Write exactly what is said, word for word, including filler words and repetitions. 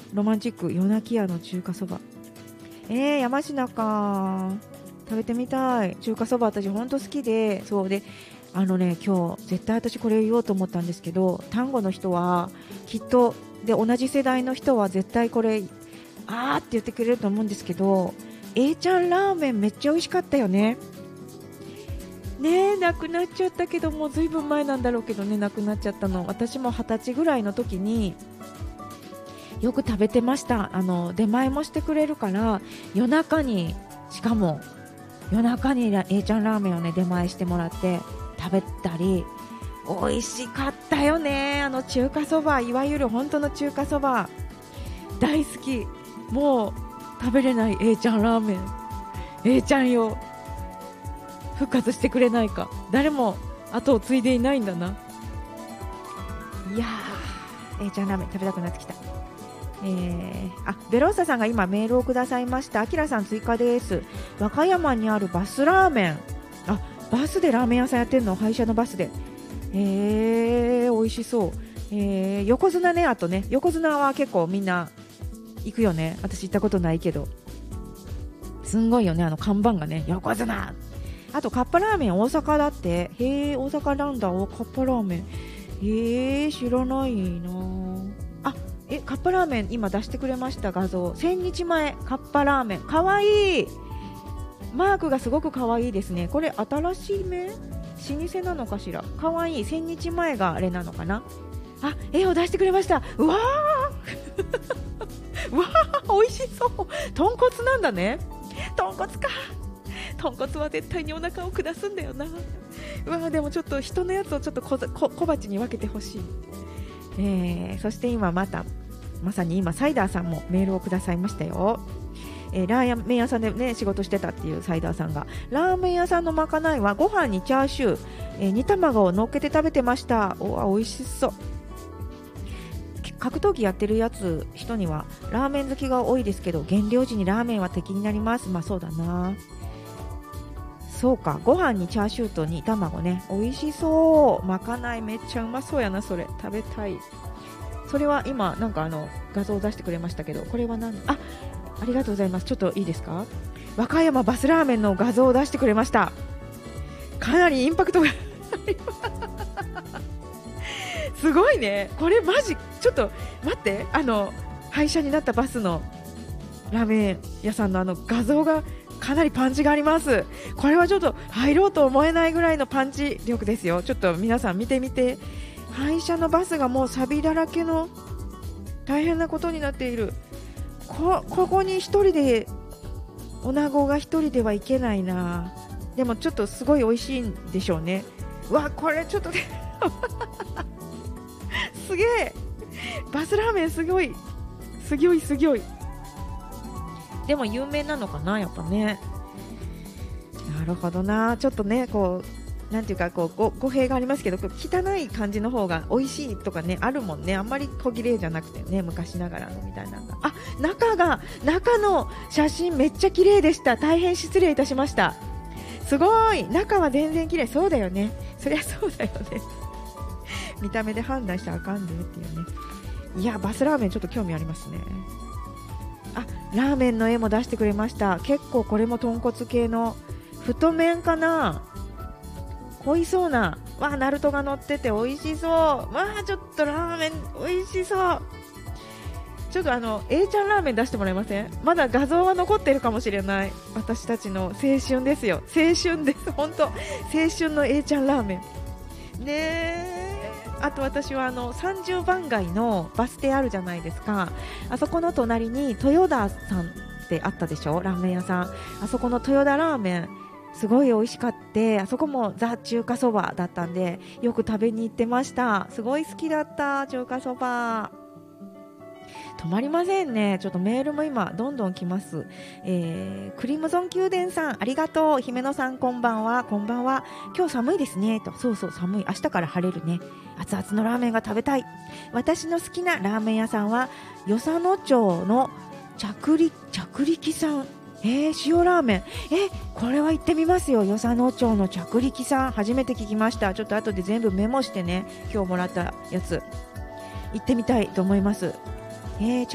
ロマンチック夜泣き屋の中華そば。えー、山科か、食べてみたい。中華そば私ほんと好きで、そうで、あのね、今日絶対私これ言おうと思ったんですけど、丹後の人はきっとで、同じ世代の人は絶対これあーって言ってくれると思うんですけど、A ちゃんラーメンめっちゃ美味しかったよね。ねえ、なくなっちゃったけど、もうずいぶん前なんだろうけどね、なくなっちゃったの。私もはたちぐらいの時によく食べてました。あの出前もしてくれるから、夜中に、しかも夜中に A ちゃんラーメンをね出前してもらって食べたり、美味しかったよね。あの中華そば、いわゆる本当の中華そば大好き。もう食べれない A ちゃんラーメン、 A ちゃんよ、復活してくれないか。誰も後を継いでいないんだな。いやー A ちゃんラーメン食べたくなってきた。えー、あ、ベローサさんが今メールをくださいました。あきらさん追加です。和歌山にあるバスラーメン、あ、バスでラーメン屋さんやってんの、廃車のバスで。えー、美味しそう。えー、横綱ね、あとね、横綱は結構みんな行くよね。私行ったことないけど、すんごいよね、あの看板がね、横綱。あとカッパラーメン大阪だって。へー、大阪なんだ。お、カッパラーメン、へー、知らないな。あ、え、カッパラーメン今出してくれました、画像。せんにちまえカッパラーメン、かわいい。マークがすごくかわいいですね。これ新しい目、老舗なのかしら。かわいい。せんにちまえがあれなのかな。あ、絵を出してくれました。うわーうわー、美味しそう。豚骨なんだね。豚骨か。豚骨は絶対にお腹を下すんだよな。うわー、でもちょっと人のやつをちょっと小小小鉢に分けてほしい。えー、そして今またまさに今サイダーさんもメールをくださいましたよ。えー、ラーメン屋さんで、ね、仕事してたっていうサイダーさんが、ラーメン屋さんのまかないはご飯にチャーシュー、えー、煮卵を乗っけて食べてました。おわ、美味しそう。格闘技やってるやつ人にはラーメン好きが多いですけど、減量時にラーメンは敵になります。まあそうだな。そうか、ご飯にチャーシューと煮卵ね、美味しそう。まかないめっちゃうまそうやな。それ食べたい。それは今なんかあの画像を出してくれましたけど、これは何、あ、ありがとうございます。ちょっといいですか。和歌山バスラーメンの画像を出してくれました。かなりインパクトがすごいね。これマジ、ちょっと待って、あの廃車になったバスのラーメン屋さんのあの画像がかなりパンチがあります。これはちょっと入ろうと思えないぐらいのパンチ力ですよ。ちょっと皆さん見てみて。廃車のバスがもう錆だらけの大変なことになっている。 こ, ここに一人で女子が一人では行けないな。でもちょっとすごい美味しいんでしょうね。うわ、これちょっとねすげえ、バスラーメンすごいすごいすごい。でも有名なのかな、やっぱね。なるほどな。ちょっとね、こうなんていうか、こうご語弊がありますけど、汚い感じの方が美味しいとかね、あるもんね。あんまり小綺麗じゃなくてね、昔ながらのみたいな。あ、中が、中の写真めっちゃ綺麗でした。大変失礼いたしました。すごい、中は全然綺麗。そうだよね、そりゃそうだよね見た目で判断したらあかんでっていうね。いや、バスラーメンちょっと興味ありますね。あ、ラーメンの絵も出してくれました。結構これも豚骨系の太麺かな。濃いそうな、わあ、ナルトが乗ってて美味しそう。わあ、ちょっとラーメン美味しそう。ちょっとあの A ちゃんラーメン出してもらえません？まだ画像は残ってるかもしれない。私たちの青春ですよ。青春です、本当。青春の A ちゃんラーメンねえ。あと私はあのさんじゅうばん街のバス停あるじゃないですか。あそこの隣に豊田さんってあったでしょ、ラーメン屋さん。あそこの豊田ラーメンすごい美味しかった。あそこもザ中華そばだったんで、よく食べに行ってました。すごい好きだった中華そば。止まりませんね。ちょっとメールも今どんどん来ます。えー、クリムゾン宮殿さんありがとう。姫野さんこんばんは。こんばんは。今日寒いですねと。そうそう、寒い。明日から晴れるね。熱々のラーメンが食べたい。私の好きなラーメン屋さんは与謝野町の着力着力さん。えー、塩ラーメン、えこれは行ってみますよ。与謝野町の着力さん、初めて聞きました。ちょっと後で全部メモしてね、今日もらったやつ行ってみたいと思います。えー、